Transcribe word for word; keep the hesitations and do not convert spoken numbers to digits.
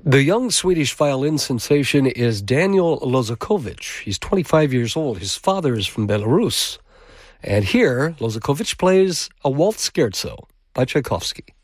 The young Swedish violin sensation is Daniel Lozakovich. He's twenty-five years old. His father is from Belarus. And here, Lozakovich plays a waltz scherzo by Tchaikovsky.